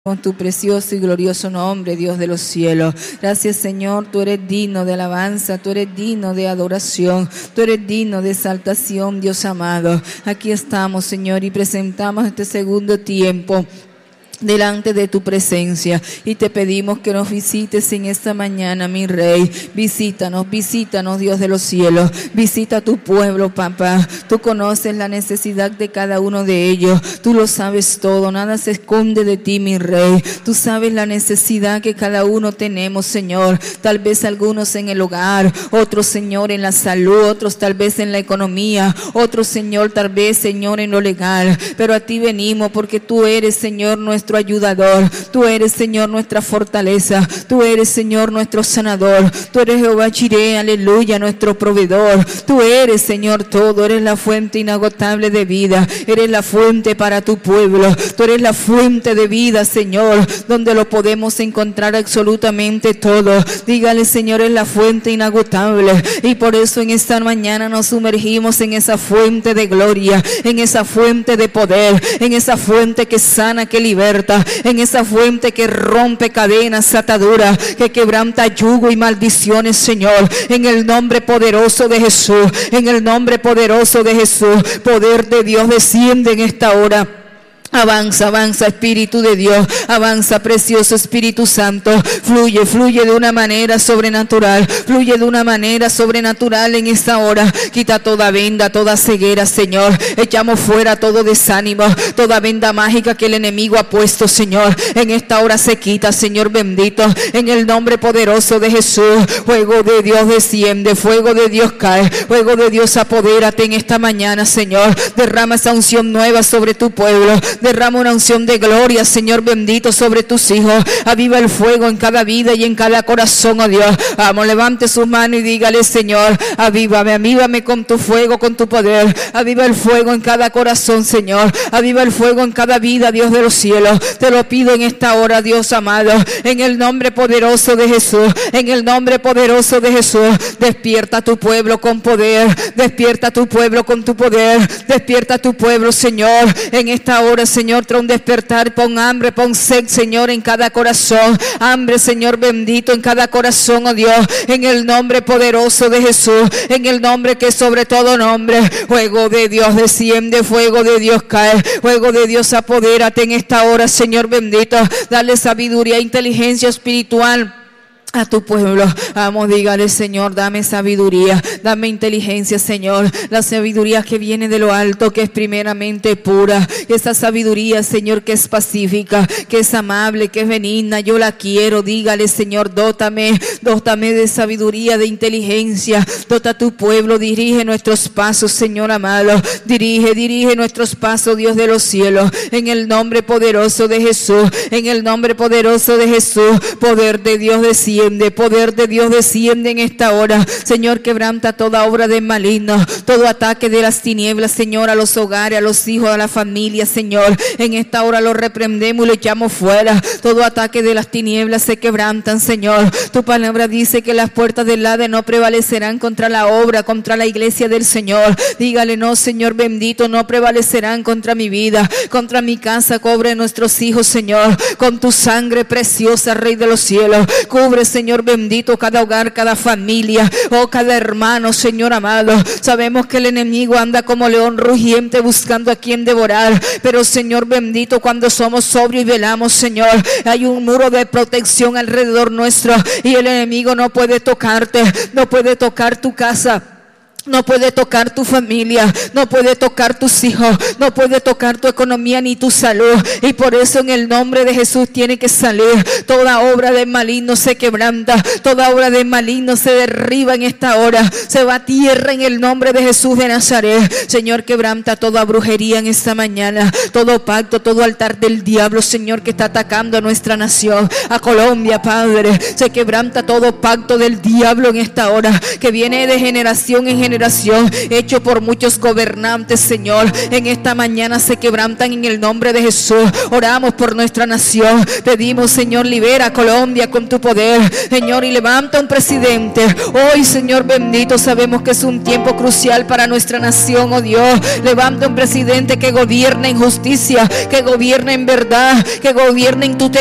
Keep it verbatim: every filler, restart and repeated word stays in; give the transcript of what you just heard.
Con tu precioso y glorioso nombre, Dios de los cielos. Gracias, Señor, tú eres digno de alabanza, tú eres digno de adoración, tú eres digno de exaltación, Dios amado. Aquí estamos, Señor, y presentamos este segundo tiempo delante de tu presencia y te pedimos que nos visites en esta mañana, mi Rey. Visítanos, visítanos, Dios de los cielos. Visita a tu pueblo, papá. Tú conoces la necesidad de cada uno de ellos. Tú lo sabes todo, nada se esconde de ti, mi Rey. Tú sabes la necesidad que cada uno tenemos, Señor. Tal vez algunos en el hogar, otros, Señor, en la salud, otros tal vez en la economía, otros, Señor, tal vez, Señor, en lo legal. Pero a ti venimos porque tú eres, Señor, nuestro ayudador, tú eres, Señor, nuestra fortaleza, tú eres, Señor, nuestro sanador, tú eres Jehová Jireh, aleluya, nuestro proveedor, tú eres, Señor, todo, eres la fuente inagotable de vida, eres la fuente para tu pueblo, tú eres la fuente de vida, Señor, donde lo podemos encontrar absolutamente todo. Dígale, Señor, es la fuente inagotable, y por eso en esta mañana nos sumergimos en esa fuente de gloria, en esa fuente de poder, en esa fuente que sana, que liberta, en esa fuente que rompe cadenas, ataduras, que quebranta yugo y maldiciones, Señor, en el nombre poderoso de Jesús, en el nombre poderoso de Jesús. Poder de Dios desciende en esta hora. Avanza, avanza, Espíritu de Dios, avanza, precioso Espíritu Santo, fluye, fluye de una manera sobrenatural, fluye de una manera sobrenatural en esta hora. Quita toda venda, toda ceguera, Señor, echamos fuera todo desánimo, toda venda mágica que el enemigo ha puesto, Señor, en esta hora se quita, Señor bendito, en el nombre poderoso de Jesús. Fuego de Dios desciende, fuego de Dios cae, fuego de Dios apodérate en esta mañana, Señor, derrama esa unción nueva sobre tu pueblo. Derrama una unción de gloria, Señor bendito, sobre tus hijos. Aviva el fuego en cada vida y en cada corazón, oh Dios. Vamos, levante su mano y dígale, Señor, avívame, avívame con tu fuego, con tu poder. Aviva el fuego en cada corazón, Señor. Aviva el fuego en cada vida, Dios de los cielos. Te lo pido en esta hora, Dios amado, en el nombre poderoso de Jesús. En el nombre poderoso de Jesús. Despierta a tu pueblo con poder. Despierta a tu pueblo con tu poder. Despierta a tu pueblo, Señor, en esta hora, Señor, trae un despertar, pon hambre, pon sed, Señor, en cada corazón, hambre, Señor bendito, en cada corazón, oh Dios, en el nombre poderoso de Jesús, en el nombre que es sobre todo nombre. Fuego de Dios desciende, fuego de Dios cae, fuego de Dios apodérate en esta hora, Señor bendito, dale sabiduría e inteligencia espiritual a tu pueblo. Vamos, dígale, Señor, dame sabiduría, dame inteligencia, Señor, la sabiduría que viene de lo alto, que es primeramente pura, esa sabiduría, Señor, que es pacífica, que es amable, que es benigna, yo la quiero. Dígale, Señor, dótame, dótame de sabiduría, de inteligencia, dota a tu pueblo, dirige nuestros pasos, Señor amado, dirige, dirige nuestros pasos, Dios de los cielos, en el nombre poderoso de Jesús, en el nombre poderoso de Jesús. Poder de Dios desciende, poder de Dios desciende en esta hora, Señor, quebranta toda obra de maligno, todo ataque de las tinieblas, Señor, a los hogares, a los hijos, a la familia, Señor, en esta hora lo reprendemos y lo echamos fuera. Todo ataque de las tinieblas se quebrantan, Señor. Tu palabra dice que las puertas del Hades no prevalecerán contra la obra, contra la iglesia del Señor. Dígale, no, Señor bendito, no prevalecerán contra mi vida, contra mi casa. Cubre nuestros hijos, Señor, con tu sangre preciosa, Rey de los cielos. Cubre, Señor bendito, cada hogar, cada familia, oh, cada hermano, Señor amado. Sabemos que el enemigo anda como león rugiente buscando a quien devorar, pero, Señor bendito, cuando somos sobrios y velamos, Señor, hay un muro de protección alrededor nuestro y el enemigo no puede tocarte, no puede tocar tu casa, no puede tocar tu familia, no puede tocar tus hijos, no puede tocar tu economía ni tu salud. Y por eso en el nombre de Jesús tiene que salir. Toda obra de maligno se quebranta, toda obra de maligno se derriba en esta hora, se va a tierra en el nombre de Jesús de Nazaret. Señor, quebranta toda brujería en esta mañana, todo pacto, todo altar del diablo, Señor, que está atacando a nuestra nación, a Colombia, Padre. Se quebranta todo pacto del diablo en esta hora, que viene de generación en generación generación, hecho por muchos gobernantes, Señor. En esta mañana se quebrantan en el nombre de Jesús. Oramos por nuestra nación. Pedimos, Señor, libera a Colombia con tu poder, Señor, y levanta un presidente. Hoy, Señor bendito, sabemos que es un tiempo crucial para nuestra nación, oh Dios. Levanta un presidente que gobierne en justicia, que gobierne en verdad, que gobierne en tu